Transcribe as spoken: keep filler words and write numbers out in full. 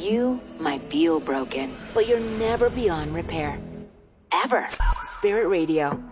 You might feel broken, but you're never beyond repair. Ever. Spirit Radio.